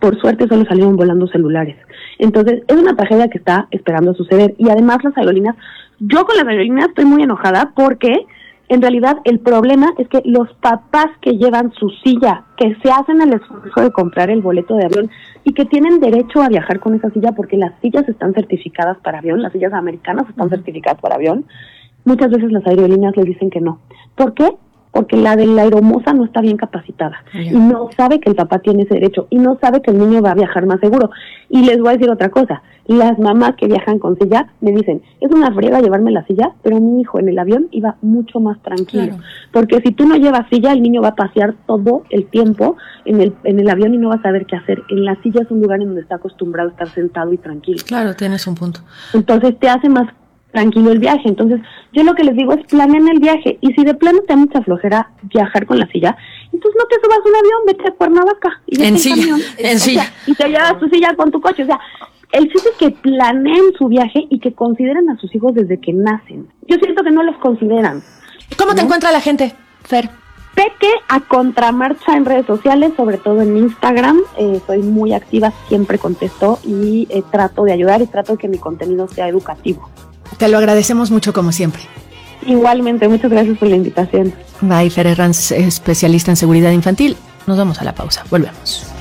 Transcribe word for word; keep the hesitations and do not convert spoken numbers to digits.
por suerte solo salieron volando celulares. Entonces, es una tragedia que está esperando a suceder. Y además las aerolíneas, yo con las aerolíneas estoy muy enojada porque en realidad el problema es que los papás que llevan su silla, que se hacen el esfuerzo de comprar el boleto de avión y que tienen derecho a viajar con esa silla porque las sillas están certificadas para avión, las sillas americanas están certificadas para avión, muchas veces las aerolíneas les dicen que no. ¿Por qué? Porque la de la aeromoza no está bien capacitada yeah. y no sabe que el papá tiene ese derecho y no sabe que el niño va a viajar más seguro. Y les voy a decir otra cosa, las mamás que viajan con silla me dicen, es una friega llevarme la silla, pero mi hijo en el avión iba mucho más tranquilo, claro. porque si tú no llevas silla, el niño va a pasear todo el tiempo en el en el avión y no va a saber qué hacer. En la silla es un lugar en donde está acostumbrado a estar sentado y tranquilo. Claro, tienes un punto. Entonces te hace más tranquilo el viaje. Entonces, yo lo que les digo es planeen el viaje, y si de plano te da mucha flojera viajar con la silla, entonces no te subas a un avión, vete a Cuernavaca y en silla, en silla. Sea, y te llevas tu silla con tu coche. O sea, el chiste es que planeen su viaje y que consideren a sus hijos desde que nacen. Yo siento que no los consideran. ¿Cómo te ¿no? encuentra la gente, Fer? Peque a Contramarcha en redes sociales, sobre todo en Instagram. Eh, soy muy activa, siempre contesto y eh, trato de ayudar y trato de que mi contenido sea educativo. Te lo agradecemos mucho, como siempre. Igualmente, muchas gracias por la invitación. Bye, Fer Herranz, especialista en seguridad infantil. Nos vamos a la pausa. Volvemos.